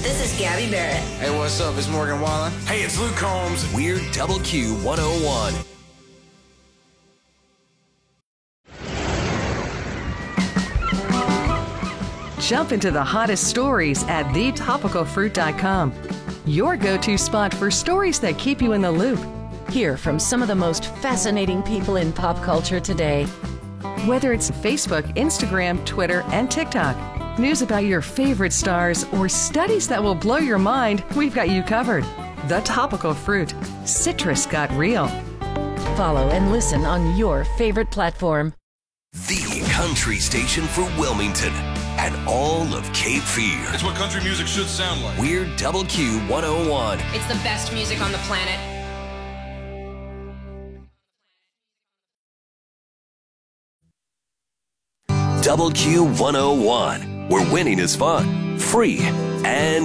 This is Gabby Barrett. Hey, what's up? It's Morgan Wallen. Hey, it's Luke Combs. We're Double Q 101. Jump into the hottest stories at thetopicalfruit.com. Your go-to spot for stories that keep you in the loop. Hear from some of the most fascinating people in pop culture today. Whether it's Facebook, Instagram, Twitter, and TikTok, news about your favorite stars, or studies that will blow your mind, we've got you covered. The Topical Fruit. Citrus got real. Follow and listen on your favorite platform. The country station for Wilmington and all of Cape Fear. It's what country music should sound like. We're Double Q 101. It's the best music on the planet. Double Q 101, where winning is fun, free, and